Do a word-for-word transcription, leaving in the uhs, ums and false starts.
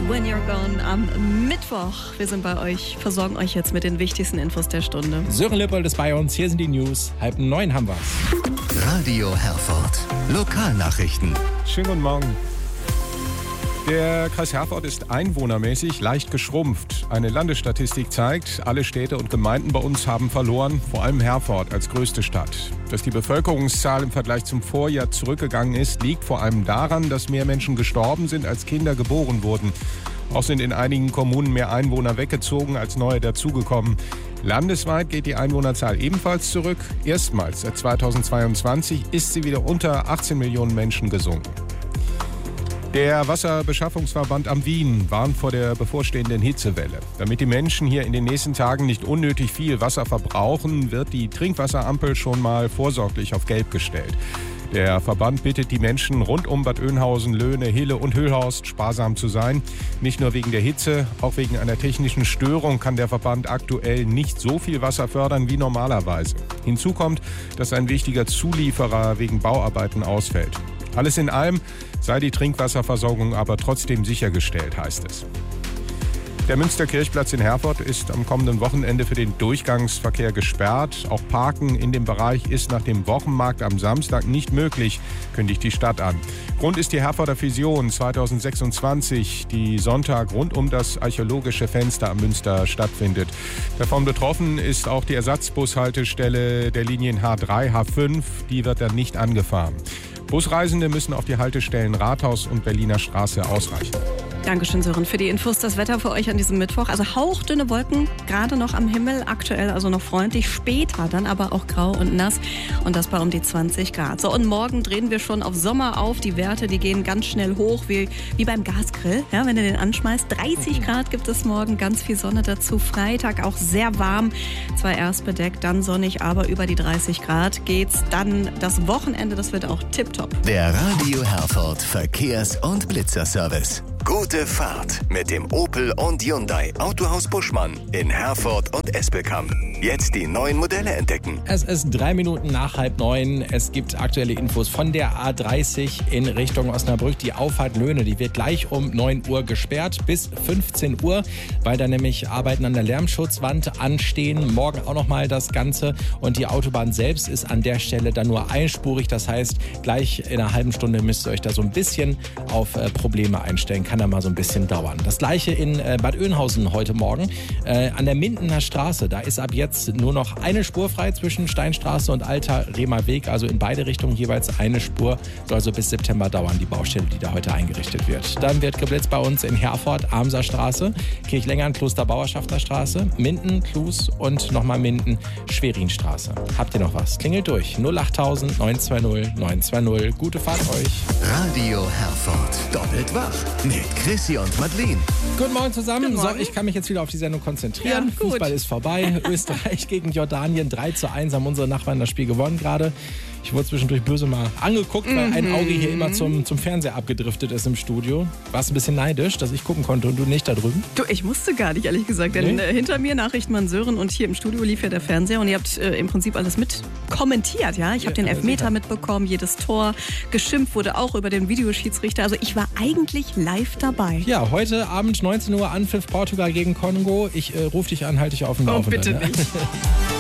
When You're Gone am Mittwoch. Wir sind bei euch, versorgen euch jetzt mit den wichtigsten Infos der Stunde. Sören Lippold ist bei uns, hier sind die News. Halb neun haben wir's. Radio Herford. Lokalnachrichten. Schönen guten Morgen. Der Kreis Herford ist einwohnermäßig leicht geschrumpft. Eine Landesstatistik zeigt, alle Städte und Gemeinden bei uns haben verloren, vor allem Herford als größte Stadt. Dass die Bevölkerungszahl im Vergleich zum Vorjahr zurückgegangen ist, liegt vor allem daran, dass mehr Menschen gestorben sind, als Kinder geboren wurden. Auch sind in einigen Kommunen mehr Einwohner weggezogen, als neue dazugekommen. Landesweit geht die Einwohnerzahl ebenfalls zurück. Erstmals seit zweitausendzweiundzwanzig ist sie wieder unter achtzehn Millionen Menschen gesunken. Der Wasserbeschaffungsverband am Wien warnt vor der bevorstehenden Hitzewelle. Damit die Menschen hier in den nächsten Tagen nicht unnötig viel Wasser verbrauchen, wird die Trinkwasserampel schon mal vorsorglich auf Gelb gestellt. Der Verband bittet die Menschen rund um Bad Oeynhausen, Löhne, Hille und Hüllhorst sparsam zu sein. Nicht nur wegen der Hitze, auch wegen einer technischen Störung kann der Verband aktuell nicht so viel Wasser fördern wie normalerweise. Hinzu kommt, dass ein wichtiger Zulieferer wegen Bauarbeiten ausfällt. Alles in allem sei die Trinkwasserversorgung aber trotzdem sichergestellt, heißt es. Der Münsterkirchplatz in Herford ist am kommenden Wochenende für den Durchgangsverkehr gesperrt. Auch Parken in dem Bereich ist nach dem Wochenmarkt am Samstag nicht möglich, kündigt die Stadt an. Grund ist die Herforder Vision zweitausendsechsundzwanzig, die Sonntag rund um das archäologische Fenster am Münster stattfindet. Davon betroffen ist auch die Ersatzbushaltestelle der Linien H drei, H fünf. Die wird dann nicht angefahren. Busreisende müssen auf die Haltestellen Rathaus und Berliner Straße ausweichen. Dankeschön, Sören, für die Infos. Das Wetter für euch an diesem Mittwoch. Also hauchdünne Wolken, gerade noch am Himmel, aktuell also noch freundlich, später dann aber auch grau und nass und das bei um die zwanzig Grad. So, und morgen drehen wir schon auf Sommer auf. Die Werte, die gehen ganz schnell hoch, wie, wie beim Gasgrill, ja, wenn du den anschmeißt. dreißig Grad gibt es morgen, ganz viel Sonne dazu. Freitag auch sehr warm, zwar erst bedeckt, dann sonnig, aber über die dreißig Grad geht's. Dann das Wochenende, das wird auch tipptopp. Der Radio Herford Verkehrs- und Blitzerservice. Gute Fahrt mit dem Opel und Hyundai Autohaus Buschmann in Herford und Espelkamp. Jetzt die neuen Modelle entdecken. Es ist drei Minuten nach halb neun. Es gibt aktuelle Infos von der A dreißig in Richtung Osnabrück. Die Auffahrt Löhne, die wird gleich um neun Uhr gesperrt bis fünfzehn Uhr, weil da nämlich Arbeiten an der Lärmschutzwand anstehen. Morgen auch nochmal das Ganze. Und die Autobahn selbst ist an der Stelle dann nur einspurig. Das heißt, gleich in einer halben Stunde müsst ihr euch da so ein bisschen auf äh, Probleme einstellen. Kann da mal so ein bisschen dauern. Das gleiche in äh, Bad Oeynhausen heute Morgen. Äh, an der Mindener Straße, da ist ab jetzt nur noch eine Spur frei zwischen Steinstraße und Alter Rehmer Weg. Also in beide Richtungen jeweils eine Spur. Soll also bis September dauern, die Baustelle, die da heute eingerichtet wird. Dann wird geblitzt bei uns in Herford, Amser Straße, Kirchlengern, Klosterbauerschafter Straße, Minden, Klus und nochmal Minden, Schwerinstraße. Habt ihr noch was? Klingelt durch. null achttausend neun zwei null neun zwei null. Gute Fahrt euch. Radio Herford. Doppelt wach. Mit Chrissy und Madeleine. Guten Morgen zusammen. Guten Morgen. So, ich kann mich jetzt wieder auf die Sendung konzentrieren. Ja, gut. Fußball ist vorbei. Österreich gegen Jordanien. drei zu eins haben unsere Nachbarn das Spiel gewonnen gerade. Ich wurde zwischendurch böse mal angeguckt, weil ein Auge hier immer zum, zum Fernseher abgedriftet ist im Studio. Warst ein bisschen neidisch, dass ich gucken konnte und du nicht da drüben? Du, ich musste gar nicht, ehrlich gesagt. Denn Nee? äh, hinter mir Nachrichtenmann Sören und hier im Studio lief ja der Fernseher und ihr habt äh, im Prinzip alles mit kommentiert, ja? Ich habe den Ja, Elfmeter sicher. mitbekommen, jedes Tor. Geschimpft wurde auch über den Videoschiedsrichter. Also ich war eigentlich live dabei. Ja, heute Abend neunzehn Uhr Anpfiff Portugal gegen Kongo. Ich äh, rufe dich an, halte dich auf dem Oh, Laufenden. bitte ja? nicht.